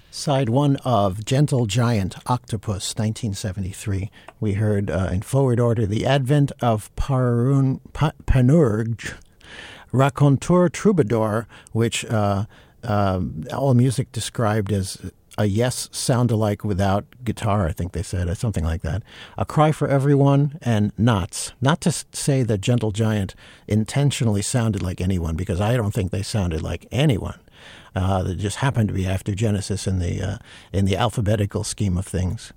Side one of Gentle Giant Octopus, 1973. We heard in forward order The Advent of Panurge, Raconteur Troubadour, which All Music described as a Yes sound-alike without guitar, I think they said, or something like that. A Cry for Everyone, and Knots. Not to say that Gentle Giant intentionally sounded like anyone, because I don't think they sounded like anyone. That just happened to be after Genesis in the alphabetical scheme of things.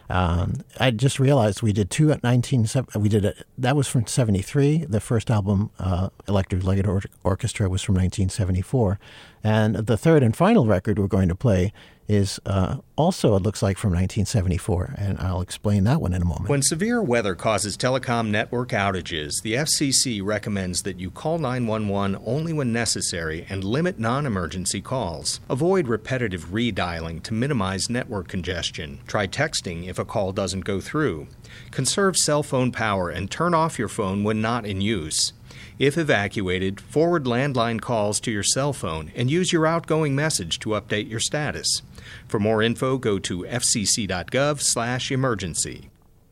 I just realized we did two at 1970. That was from 73. The first album, Electric Light Orchestra, was from 1974, and the third and final record we're going to play is also, it looks like, from 1974, and I'll explain that one in a moment. When severe weather causes telecom network outages, the FCC recommends that you call 911 only when necessary and limit non-emergency calls. Avoid repetitive redialing to minimize network congestion. Try texting if a call doesn't go through. Conserve cell phone power and turn off your phone when not in use. If evacuated, forward landline calls to your cell phone and use your outgoing message to update your status. For more info, go to fcc.gov/emergency.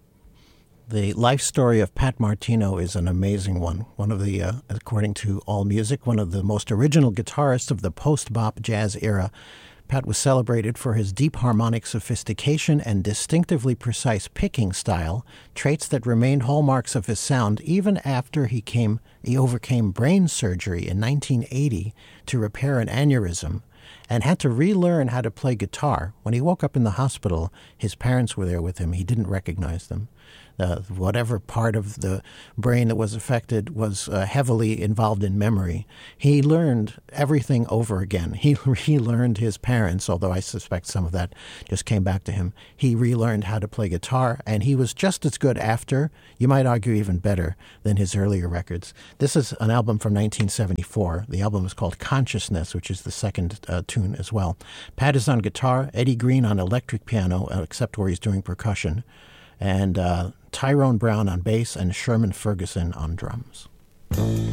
The life story of Pat Martino is an amazing one. One of the, according to AllMusic, one of the most original guitarists of the post-bop jazz era. Pat was celebrated for his deep harmonic sophistication and distinctively precise picking style, traits that remained hallmarks of his sound even after he overcame brain surgery in 1980 to repair an aneurysm and had to relearn how to play guitar. When he woke up in the hospital, his parents were there with him. He didn't recognize them. Whatever part of the brain that was affected was heavily involved in memory. He learned everything over again. He relearned his parents, although I suspect some of that just came back to him. He relearned how to play guitar, and he was just as good after, you might argue even better, than his earlier records. This is an album from 1974. The album is called Consciousness, which is the second tune as well. Pat is on guitar, Eddie Green on electric piano, except where he's doing percussion, and Tyrone Brown on bass, and Sherman Ferguson on drums.